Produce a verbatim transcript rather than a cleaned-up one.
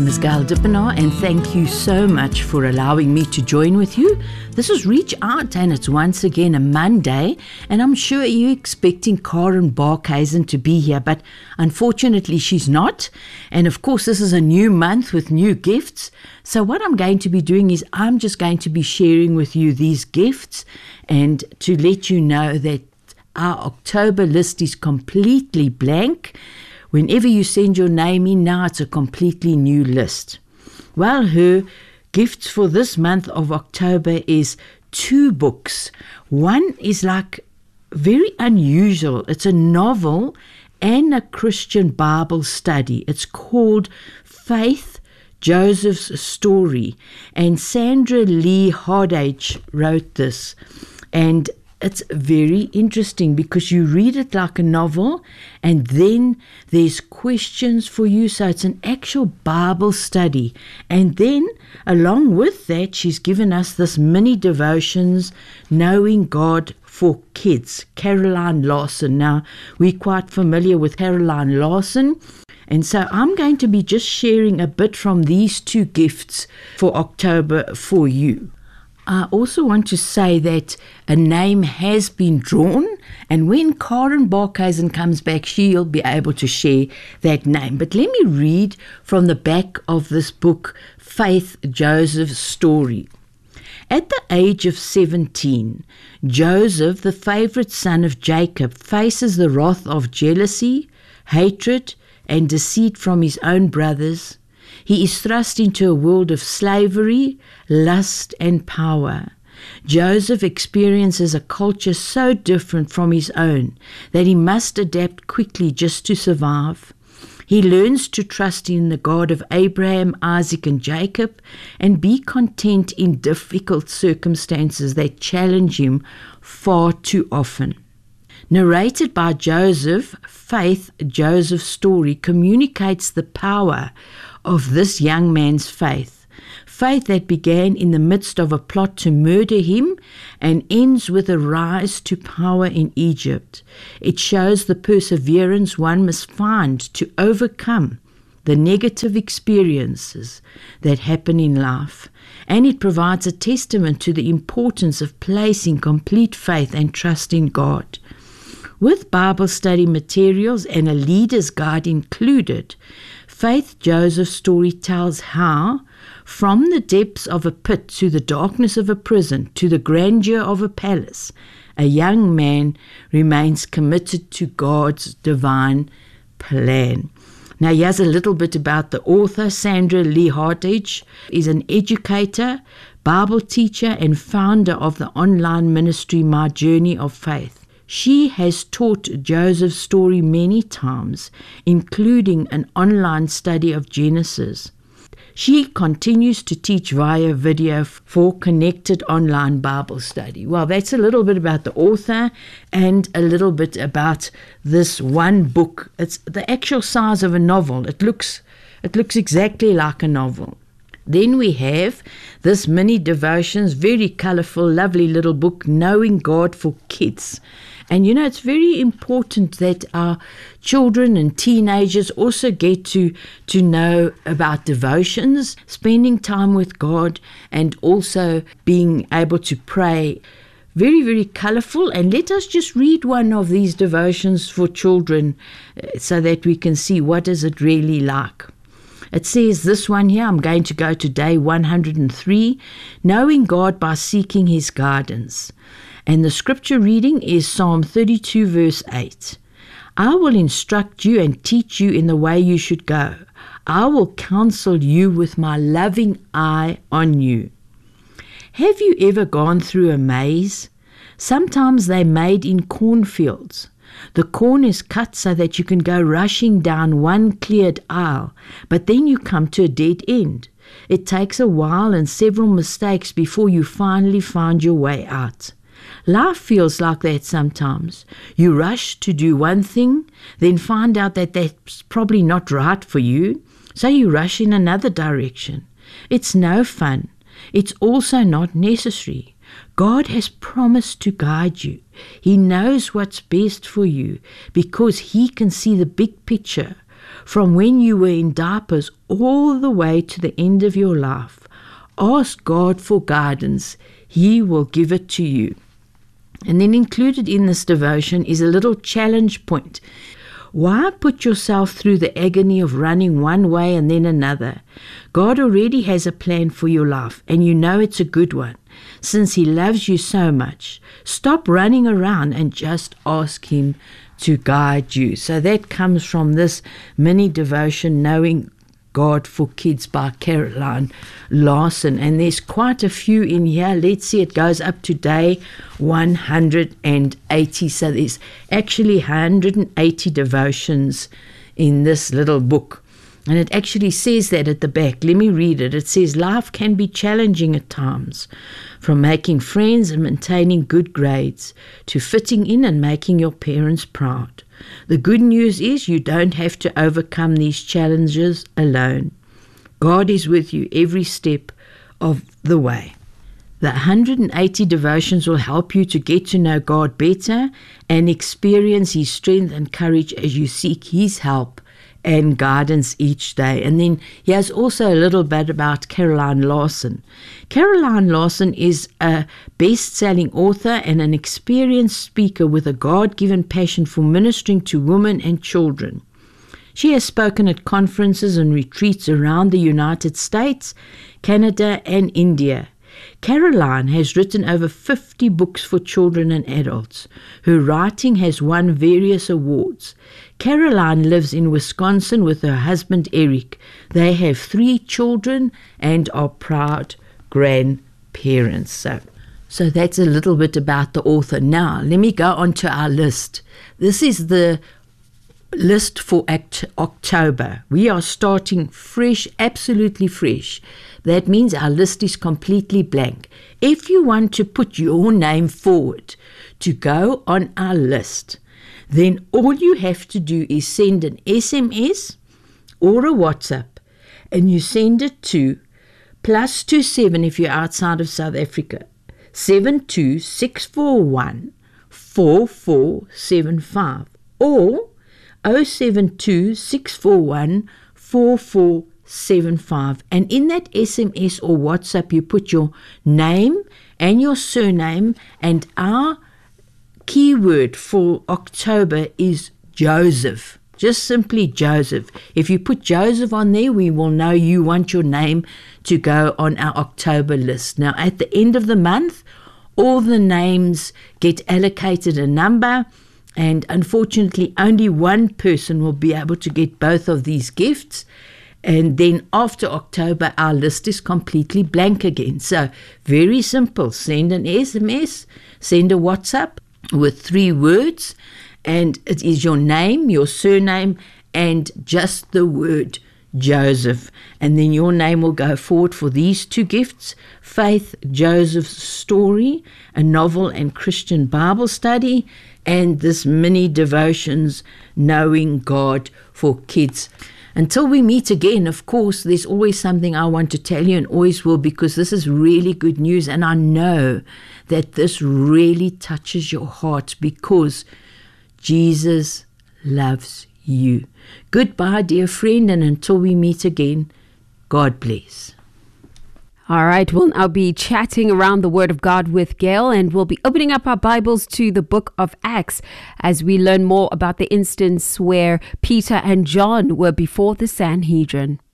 name is Gail Dippenaar, and thank you so much for allowing me to join with you. This is Reach Out, and it's once again a Monday, and I'm sure you're expecting Karen Barkhuizen to be here, but unfortunately she's not. And of course, this is a new month with new gifts. So what I'm going to be doing is I'm just going to be sharing with you these gifts and to let you know that our October list is completely blank. Whenever you send your name in now, it's a completely new list. Well, her gifts for this month of October is two books. One is like very unusual. It's a novel and a Christian Bible study. It's called Faith, Joseph's Story. And Sandra Lee Hardage wrote this. And it's very interesting because you read it like a novel and then there's questions for you. So it's an actual Bible study. And then along with that, she's given us this mini devotions, Knowing God for Kids, Caroline Lawson. Now, we're quite familiar with Caroline Lawson. And so I'm going to be just sharing a bit from these two gifts for October for you. I also want to say that a name has been drawn, and when Karen Barkhuizen comes back, she'll be able to share that name. But let me read from the back of this book, Faith, Joseph's Story. At the age of seventeen, Joseph, the favorite son of Jacob, faces the wrath of jealousy, hatred, and deceit from his own brothers. He is thrust into a world of slavery, lust, and power. Joseph experiences a culture so different from his own that he must adapt quickly just to survive. He learns to trust in the God of Abraham, Isaac, and Jacob, and be content in difficult circumstances that challenge him far too often. Narrated by Joseph, Faith, Joseph's Story communicates the power of this young man's faith. Faith that began in the midst of a plot to murder him and ends with a rise to power in Egypt. It shows the perseverance one must find to overcome the negative experiences that happen in life. And it provides a testament to the importance of placing complete faith and trust in God. With Bible study materials and a leader's guide included, Faith, Joseph's Story tells how, from the depths of a pit to the darkness of a prison to the grandeur of a palace, a young man remains committed to God's divine plan. Now, here's a little bit about the author. Sandra Lee Hardage is an educator, Bible teacher, and founder of the online ministry My Journey of Faith. She has taught Joseph's Story many times, including an online study of Genesis. She continues to teach via video for Connected Online Bible Study. Well, that's a little bit about the author and a little bit about this one book. It's the actual size of a novel. It looks, it looks exactly like a novel. Then we have this mini devotions, very colorful, lovely little book, Knowing God for Kids. And you know, it's very important that our children and teenagers also get to, to know about devotions, spending time with God, and also being able to pray. Very, very colorful. And let us just read one of these devotions for children so that we can see what is it really like. It says this one here, I'm going to go to day one hundred three, Knowing God by Seeking His Guidance. And the scripture reading is Psalm thirty-two, verse eight. I will instruct you and teach you in the way you should go. I will counsel you with my loving eye on you. Have you ever gone through a maze? Sometimes they're made in cornfields. The corn is cut so that you can go rushing down one cleared aisle, but then you come to a dead end. It takes a while and several mistakes before you finally find your way out. Life feels like that sometimes. You rush to do one thing, then find out that that's probably not right for you, so you rush in another direction. It's no fun. It's also not necessary. God has promised to guide you. He knows what's best for you because He can see the big picture. from when you were in diapers all the way to the end of your life. Ask God for guidance. He will give it to you. And then included in this devotion is a little challenge point. Why put yourself through the agony of running one way and then another? God already has a plan for your life, and you know it's a good one, since He loves you so much. Stop running around and just ask Him to guide you. So that comes from this mini devotion, Knowing God for Kids by Caroline Larson. And there's quite a few in here. Let's see, it goes up to day one hundred eighty. So there's actually one hundred eighty devotions in this little book. And it actually says that at the back. Let me read it. It says, life can be challenging at times, from making friends and maintaining good grades to fitting in and making your parents proud. The good news is you don't have to overcome these challenges alone. God is with you every step of the way. The one hundred eighty devotions will help you to get to know God better and experience His strength and courage as you seek His help and guidance each day. And then here's also a little bit about Caroline Larson. Caroline Larson is a best-selling author and an experienced speaker with a God-given passion for ministering to women and children. She has spoken at conferences and retreats around the United States, Canada, and India. Caroline has written over fifty books for children and adults. Her writing has won various awards. Caroline lives in Wisconsin with her husband Eric. They have three children and are proud grandparents. So, so that's a little bit about the author. Now, let me go on to our list. This is the list for Oct- October. We are starting fresh, absolutely fresh. That means our list is completely blank. If you want to put your name forward to go on our list, then all you have to do is send an S M S or a WhatsApp, and you send it to plus two seven if you're outside of South Africa, seven two six four one four four seven five, or oh seven two six four one four four seven five. And in that S M S or WhatsApp, you put your name and your surname, and our keyword for October is Joseph. Just simply Joseph. If you put Joseph on there, we will know you want your name to go on our October list. Now, at the end of the month, all the names get allocated a number, and unfortunately, only one person will be able to get both of these gifts. And then after October, our list is completely blank again. So, very simple. Send an S M S, send a WhatsApp with three words, and it is your name, your surname, and just the word Joseph. And then your name will go forward for these two gifts: Faith Joseph's Story, a novel and Christian Bible study, and this mini devotions, Knowing God for Kids. Until we meet again, of course, there's always something I want to tell you, and always will, because this is really good news, and I know that this really touches your heart because Jesus loves you. Goodbye, dear friend, and until we meet again, God bless. All right, we'll now be chatting around the Word of God with Gail, and we'll be opening up our Bibles to the book of Acts as we learn more about the instance where Peter and John were before the Sanhedrin.